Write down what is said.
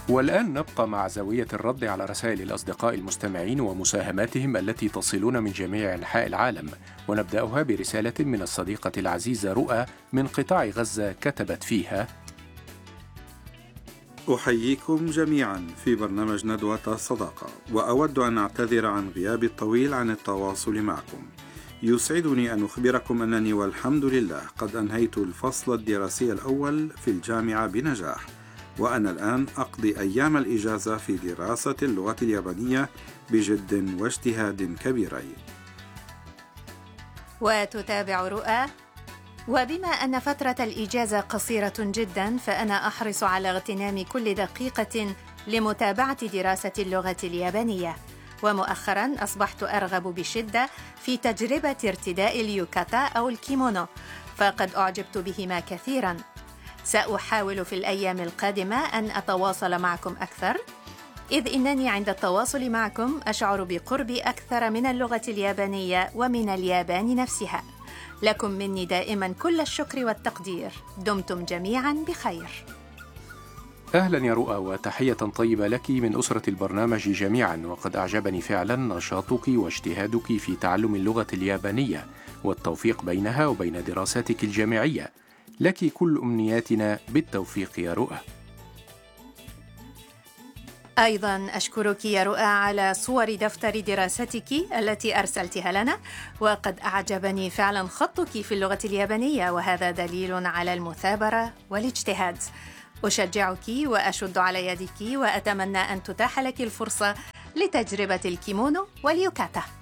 والآن نبقى مع زاوية الرد على رسائل الأصدقاء المستمعين ومساهماتهم التي تصلنا من جميع أنحاء العالم، ونبدأها برسالة من الصديقة العزيزة رؤى من قطاع غزة كتبت فيها: أحييكم جميعا في برنامج ندوة الصداقة، وأود أن أعتذر عن غيابي الطويل عن التواصل معكم. يسعدني أن أخبركم أنني والحمد لله قد أنهيت الفصل الدراسي الأول في الجامعة بنجاح، وأنا الآن أقضي أيام الإجازة في دراسة اللغة اليابانية بجد واجتهاد كبيرين. وتتابع رؤى: وبما أن فترة الإجازة قصيرة جدا، فأنا أحرص على اغتنام كل دقيقة لمتابعة دراسة اللغة اليابانية، ومؤخرا أصبحت أرغب بشدة في تجربة ارتداء اليوكاتا أو الكيمونو، فقد أعجبت بهما كثيرا. سأحاول في الأيام القادمة أن أتواصل معكم أكثر، إذ إنني عند التواصل معكم أشعر بقربي أكثر من اللغة اليابانية ومن اليابان نفسها. لكم مني دائما كل الشكر والتقدير. دمتم جميعا بخير. أهلا يا رؤى، وتحية طيبة لك من أسرة البرنامج جميعا، وقد أعجبني فعلا نشاطك واجتهادك في تعلم اللغة اليابانية والتوفيق بينها وبين دراستك الجامعية. لك كل أمنياتنا بالتوفيق يا رؤى. أيضا أشكرك يا رؤى على صور دفتر دراستك التي أرسلتها لنا، وقد أعجبني فعلا خطك في اللغة اليابانية، وهذا دليل على المثابرة والاجتهاد. أشجعك وأشد على يدك، وأتمنى أن تتاح لك الفرصة لتجربة الكيمونو واليوكاتا.